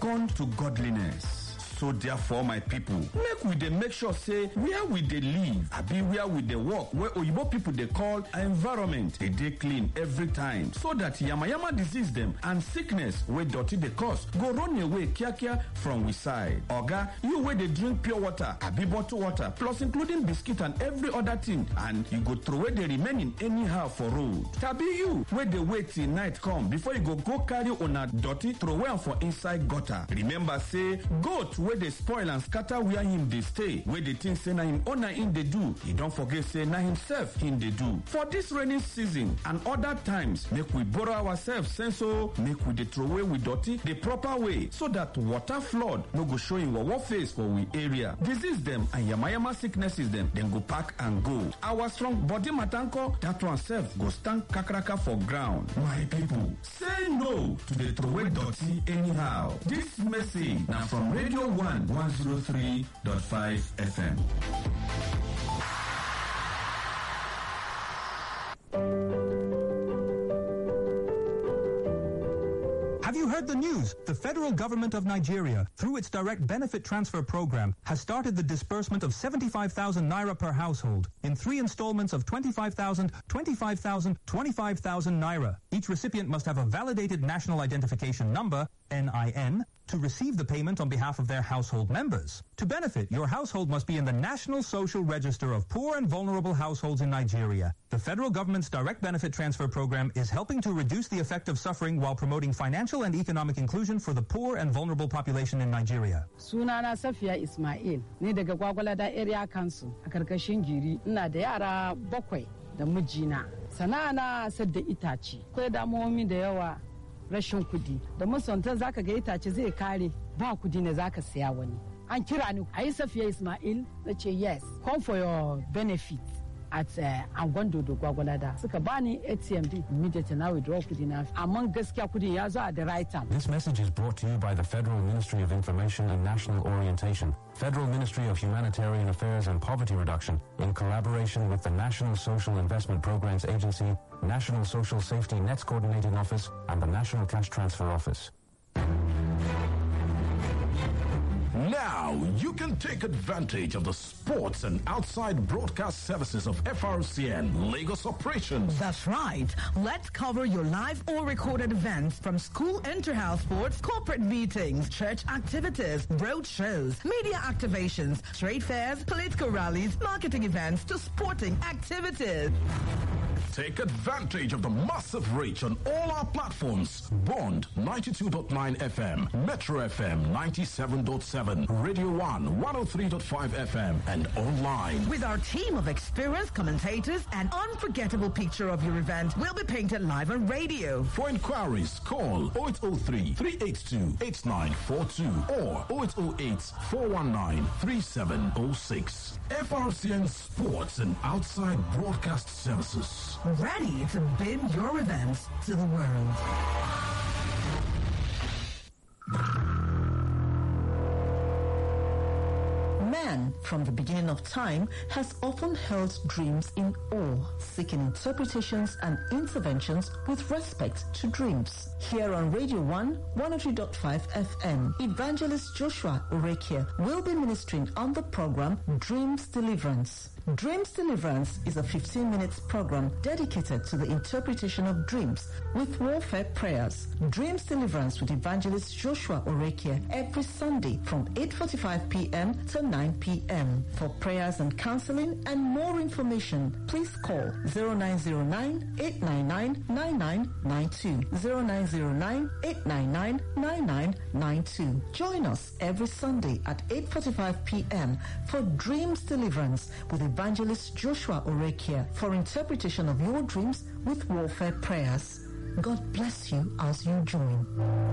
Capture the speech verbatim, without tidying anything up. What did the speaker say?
second to godliness. So therefore, my people, make we dey make sure say where we dey live, abi where we dey work, where oyibo people dey call environment, dey dey clean every time, so that yamayama disease dem and sickness wey dirty dey cause go run away kiakia from we side. Oga, you wey dey drink pure water, abi bottled water, plus including biscuit and every other thing, and you go throw away the remaining anyhow for road. Tabi you wey dey wait till night come before you go go carry una dirty throw away am for inside gutter. Remember say goat wey dey spoil and scatter where him dey stay, wey dey think say na him owner him dey do, he don forget say na himself him dey do. For this rainy season and other times, make we borrow ourselves sense, so make we dey throw away we dirty the proper way, so that water flood no go show him wawa face for we area. Disease dem and yamayama sicknesses dem dem go pack and go. Our strong body matanko, that one self go stand kakaraka for ground. My people, say no to the throw away dirty anyhow. This message na from Radio One one zero three point five F M. Have you heard the news? The federal government of Nigeria, through its direct benefit transfer program, has started the disbursement of seventy-five thousand naira per household in three installments of twenty-five thousand, twenty-five thousand, twenty-five thousand naira. Each recipient must have a validated national identification number, N I N, to receive the payment on behalf of their household members. To benefit, your household must be in the National Social Register of Poor and Vulnerable Households in Nigeria. The federal government's direct benefit transfer program is helping to reduce the effect of suffering while promoting financial and economic inclusion for the poor and vulnerable population in Nigeria. Sunana Safiya Ismail, ni daga Gwagwalada Area Council a karkashin Giri. Ina da yara bakwai da mijina. Sana'ana sadda itace. Akwai damuwomi da yawa, rashin kudi. Da musantan zaka ga itace zai kare, ba kudi ne zaka siya wani. An kira ni, ayi Safiya Ismail, nace yes, come for your benefit at uh, Angondo do Gwagwalada. Suka bani A T M D, immediately now withdraw kudi na. Among gaskiya kudi ya zo at the right time. This message is brought to you by the Federal Ministry of Information and National Orientation, Federal Ministry of Humanitarian Affairs and Poverty Reduction, in collaboration with the National Social Investment Programs Agency, National Social Safety Nets Coordinating Office, and the National Cash Transfer Office. Now you can take advantage of the sports and outside broadcast services of F R C N Lagos operations. That's right. Let's cover your live or recorded events, from school inter-house sports, corporate meetings, church activities, road shows, media activations, trade fairs, political rallies, marketing events, to sporting activities. Take advantage of the massive reach on all our platforms. Bond ninety-two point nine F M, Metro F M ninety-seven point seven, Radio One one oh three point five F M, and online. With our team of experienced commentators, an unforgettable picture of your event will be painted live on radio. For inquiries, call oh eight oh three, three eight two, eight nine four two or oh eight oh eight, four one nine, three seven oh six. F R C N Sports and Outside Broadcast Services. Ready to beam your events to the world. Man, from the beginning of time, has often held dreams in awe, seeking interpretations and interventions with respect to dreams. Here on Radio One, one oh three point five F M, Evangelist Joshua Orekia will be ministering on the program Dreams Deliverance. Dreams Deliverance is a fifteen minutes program dedicated to the interpretation of dreams with warfare prayers. Dreams Deliverance with Evangelist Joshua Orekia every Sunday from eight forty-five p.m. to nine p.m. For prayers and counseling and more information, please call zero nine zero nine, eight nine nine, nine nine nine two, zero nine zero nine, eight nine nine, nine nine nine two. Join us every Sunday at eight forty-five p.m. for Dreams Deliverance with Evangelist Joshua Orekia for interpretation of your dreams with warfare prayers. God bless you as you join.